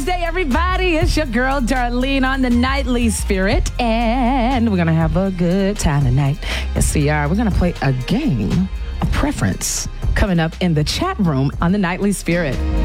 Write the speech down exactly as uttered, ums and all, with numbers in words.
Thursday, everybody. It's your girl, Darlene, on the Nightly Spirit. And we're going to have a good time tonight. Yes, we are. We're going to play a game of preference coming up in the chat room on the Nightly Spirit.